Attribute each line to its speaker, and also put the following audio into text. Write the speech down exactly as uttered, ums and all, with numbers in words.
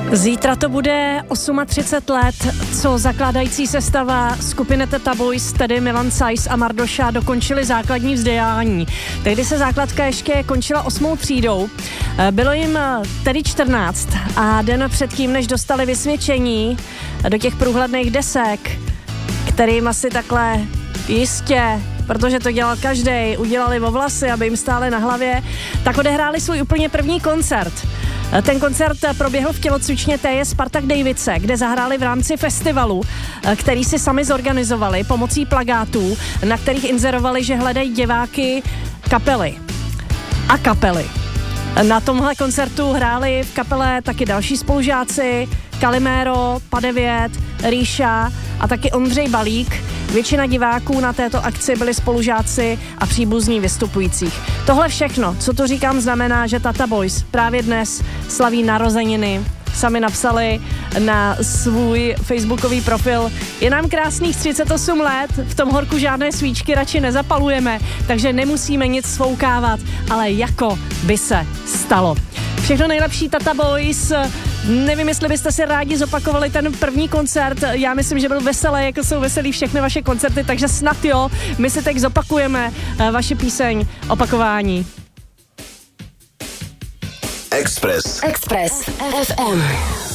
Speaker 1: Zítra to bude třicet osm let, co zakládající sestava skupiny Teta Boys, tedy Milan Sajs a Mardoša, dokončili základní vzdělání. Tehdy se základka ještě končila osmou třídou. Bylo jim tedy čtrnáct a den předtím, než dostali vysvědčení do těch průhledných desek, kterým asi takhle jistě, protože to dělal každej, udělali o vlasy, aby jim stály na hlavě, tak odehráli svůj úplně první koncert. Ten koncert proběhl v tělocvičně T J Spartak Dejvice, kde zahráli v rámci festivalu, který si sami zorganizovali pomocí plakátů, na kterých inzerovali, že hledají diváky kapely a kapely. Na tomhle koncertu hráli v kapele taky další spolužáci, Kalimero, Padevět, Ríša a taky Ondřej Balík. Většina diváků na této akci byli spolužáci a příbuzní vystupujících. Tohle všechno, co tu říkám, znamená, že Tata Boys právě dnes slaví narozeniny. Sami napsali na svůj facebookový profil: je nám krásných třicet osm let, v tom horku žádné svíčky radši nezapalujeme, takže nemusíme nic svoukávat, ale jako by se stalo. Všechno nejlepší, Tata Boys. Nevím, jestli byste si rádi zopakovali ten první koncert. Já myslím, že byl veselý, jako jsou veselý všechny vaše koncerty, takže snad jo. My si teď zopakujeme vaši píseň Opakování.
Speaker 2: Express.
Speaker 3: Express F M.